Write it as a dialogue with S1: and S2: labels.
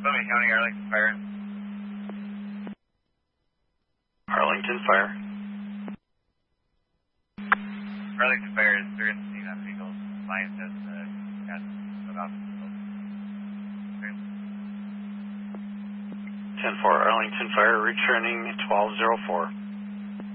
S1: Summit County, Arlington Fire.
S2: Arlington Fire.
S1: Arlington Fire is they're in the scene on vehicles. Lions has got put off.
S2: 10-4, Arlington Fire returning 1204.